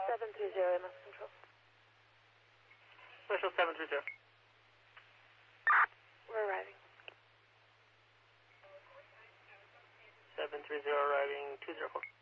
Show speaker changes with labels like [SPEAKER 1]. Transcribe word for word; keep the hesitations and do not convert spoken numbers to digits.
[SPEAKER 1] seven three zero, mass control.
[SPEAKER 2] Commercial seven three zero.
[SPEAKER 1] We're arriving.
[SPEAKER 2] seven three zero arriving two zero four.